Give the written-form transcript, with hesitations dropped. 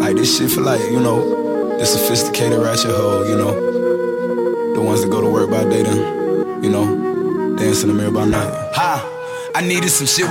Like this shit for like, you know, the sophisticated ratchet hoe, you know, the ones that go to work by day then, you know, dance in the mirror by night. I needed some shit